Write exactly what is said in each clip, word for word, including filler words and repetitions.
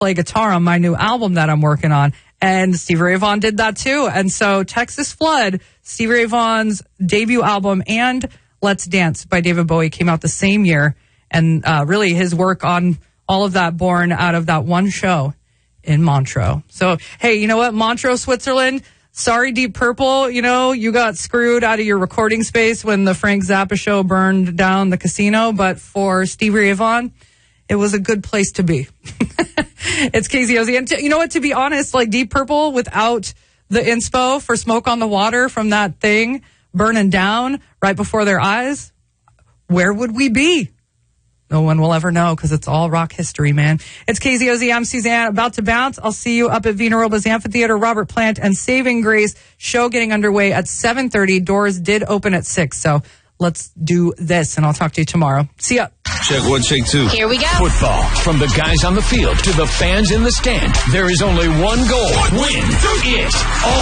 play guitar on my new album that I'm working on. And Stevie Ray Vaughan did that too. And so Texas Flood, Stevie Ray Vaughan's debut album, and Let's Dance by David Bowie came out the same year. And uh, really his work on all of that born out of that one show in Montreux. So, hey, you know what? Montreux, Switzerland. Sorry, Deep Purple. You know, you got screwed out of your recording space when the Frank Zappa show burned down the casino. But for Stevie Ray Vaughan, it was a good place to be. It's K Z O Z. And t- you know what? To be honest, like Deep Purple without the inspo for Smoke on the Water from that thing burning down right before their eyes, where would we be? No one will ever know because it's all rock history, man. It's K Z O Z. I'm Suzanne. About to bounce. I'll see you up at Vina Robles Amphitheater. Robert Plant and Saving Grace show getting underway at seven thirty. Doors did open at six, so let's do this, and I'll talk to you tomorrow. See ya. Check one, check two. Here we go. Football. From the guys on the field to the fans in the stand, there is only one goal. Win it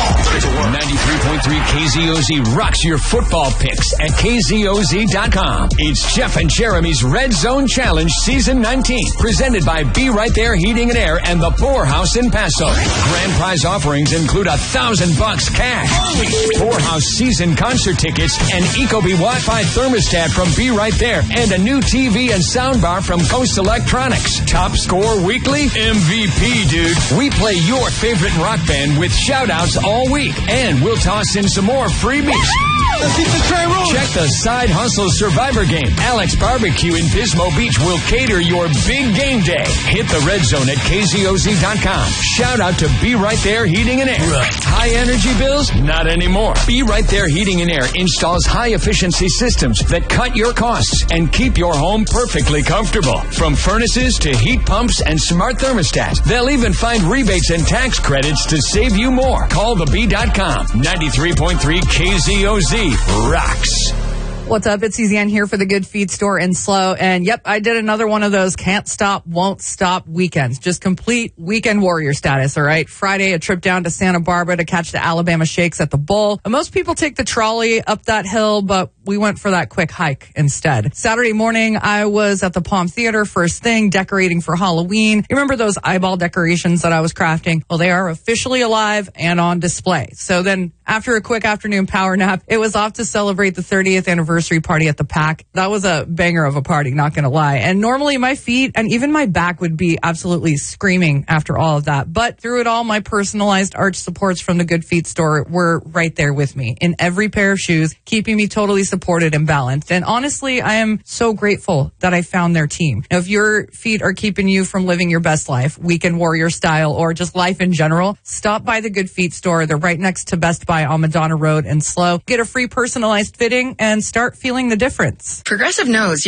all. ninety-three point three K Z O Z rocks your football picks at K Z O Z dot com. It's Jeff and Jeremy's Red Zone Challenge Season nineteen, presented by Be Right There Heating and Air and the Poorhouse in Paso. Grand prize offerings include a thousand bucks cash, Poorhouse season concert tickets, an Ecobee Wi-Fi thermostat from Be Right There, and a new T V and soundbar from Coast Electronics. Top score weekly? M V P, dude. We play your favorite rock band with shout-outs all week, and we'll toss in some more freebies. Let's keep the train rolling. Check the Side Hustle Survivor game. Alex Barbecue in Pismo Beach will cater your big game day. Hit the Red Zone at K Z O Z dot com. Shout out to Be Right There Heating and Air. High energy bills? Not anymore. Be Right There Heating and Air installs high efficiency systems that cut your costs and keep your home perfectly comfortable. From furnaces to heat pumps and smart thermostats, they'll even find rebates and tax credits to save you more. Call the B dot com. ninety-three point three K Z O Z rocks. What's up? It's Suzanne here for the Good Feed store in Slow. And yep, I did another one of those can't stop, won't stop weekends. Just complete weekend warrior status, all right? Friday, a trip down to Santa Barbara to catch the Alabama Shakes at the Bowl. And most people take the trolley up that hill, but we went for that quick hike instead. Saturday morning, I was at the Palm Theater first thing, decorating for Halloween. You remember those eyeball decorations that I was crafting? Well, they are officially alive and on display. So then after a quick afternoon power nap, it was off to celebrate the thirtieth anniversary party at the Pack. That was a banger of a party, not gonna lie. And normally my feet and even my back would be absolutely screaming after all of that. But through it all, my personalized arch supports from the Good Feet store were right there with me in every pair of shoes, keeping me totally supported and balanced. And honestly, I am so grateful that I found their team. Now, if your feet are keeping you from living your best life, weekend warrior style, or just life in general, stop by the Good Feet store. They're right next to Best Buy on Madonna Road in Slow. Get a free personalized fitting and start feeling the difference. Progressive knows